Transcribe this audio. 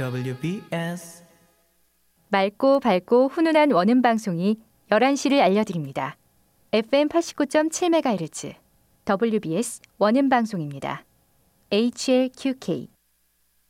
WBS 맑고 밝고 훈훈한 원음 방송이 11시를 알려드립니다. FM 89.7MHz WBS 원음 방송입니다. HLQK